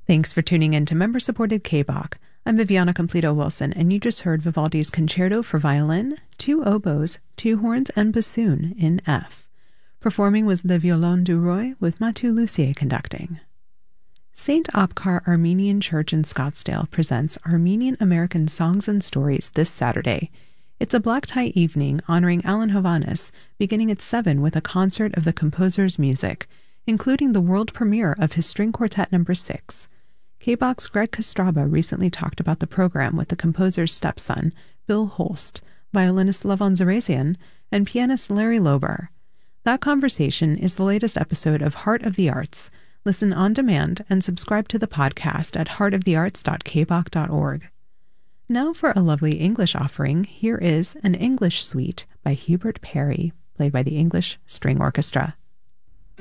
Thanks for tuning in to member-supported K-Bach. I'm Viviana Completo-Wilson, and you just heard Vivaldi's Concerto for Violin, 2 oboes, 2 horns, and bassoon in F. Performing was Le Violon du Roi with Mathieu Lussier conducting. St. Apkar Armenian Church in Scottsdale presents Armenian American Songs and Stories this Saturday. It's a black tie evening honoring Alan Hovhaness, beginning at 7 with a concert of the composer's music, including the world premiere of his String Quartet No. 6. K-Bach's Greg Kostraba recently talked about the program with the composer's stepson, Bill Holst, violinist Levon Zarazian, and pianist Larry Lober. That conversation is the latest episode of Heart of the Arts. Listen on demand and subscribe to the podcast at heartofthearts.kbach.org. Now for a lovely English offering, here is An English Suite by Hubert Parry, played by the English String Orchestra.